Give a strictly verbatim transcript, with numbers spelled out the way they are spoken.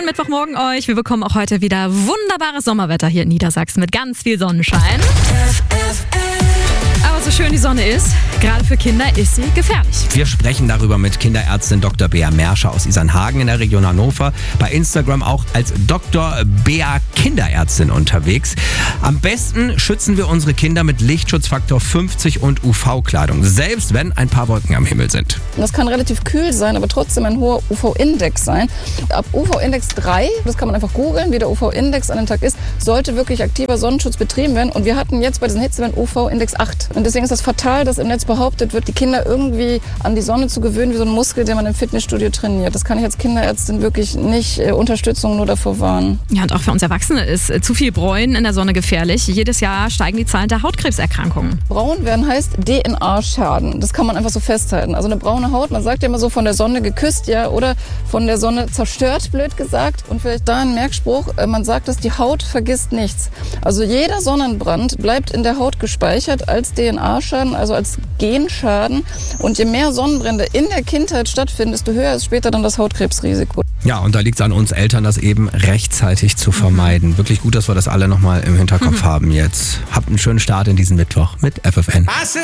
Schönen Mittwochmorgen euch. Wir bekommen auch heute wieder wunderbares Sommerwetter hier in Niedersachsen mit ganz viel Sonnenschein. Aber so schön die Sonne ist, gerade für Kinder ist sie gefährlich. Wir sprechen darüber mit Kinderärztin Doktor Bea Merscher aus Isernhagen in der Region Hannover. Bei Instagram auch als Doktor Bea Kinderärztin unterwegs. Am besten schützen wir unsere Kinder mit Lichtschutzfaktor fünfzig und U V-Kleidung, selbst wenn ein paar Wolken am Himmel sind. Das kann relativ kühl sein, aber trotzdem ein hoher U V-Index sein. Ab U V-Index drei, das kann man einfach googeln, wie der U V-Index an dem Tag ist, sollte wirklich aktiver Sonnenschutz betrieben werden. Und wir hatten jetzt bei diesen Hitzewellen U V-Index acht. Und deswegen ist das fatal, dass im Netz behauptet wird, die Kinder irgendwie an die Sonne zu gewöhnen, wie so ein Muskel, den man im Fitnessstudio trainiert. Das kann ich als Kinderärztin wirklich nicht äh, Unterstützung nur davor warnen. Ja, und auch für uns Erwachsene ist äh, zu viel Bräunen in der Sonne gefährlich. Jedes Jahr steigen die Zahlen der Hautkrebserkrankungen. Braun werden heißt D N A-Schaden. Das kann man einfach so festhalten. Also eine braune Haut, man sagt ja immer so von der Sonne geküsst, ja, oder von der Sonne zerstört, blöd gesagt. Und vielleicht da ein Merkspruch, äh, man sagt, dass die Haut vergisst nichts. Also jeder Sonnenbrand bleibt in der Haut gespeichert als D N A-Schaden, also als Genschaden. Und je mehr Sonnenbrände in der Kindheit stattfinden, desto höher ist später dann das Hautkrebsrisiko. Ja, und da liegt es an uns Eltern, das eben rechtzeitig zu vermeiden. Mhm. Wirklich gut, dass wir das alle nochmal im Hinterkopf mhm. haben jetzt. Habt einen schönen Start in diesen Mittwoch mit F F N.